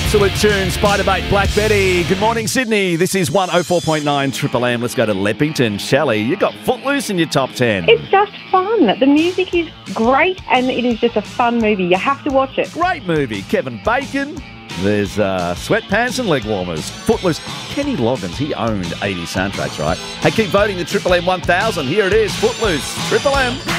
Absolute tune, Spiderbait, Black Betty. Good morning, Sydney. This is 104.9 Triple M. Let's go to Leppington. Shelley, you got Footloose in your top 10. It's just fun. The music is great and it is just a fun movie. You have to watch it. Great movie. Kevin Bacon. There's sweatpants and leg warmers. Footloose. Kenny Loggins, he owned 80 soundtracks, right? Hey, keep voting the Triple M 1000. Here it is, Footloose, Triple M.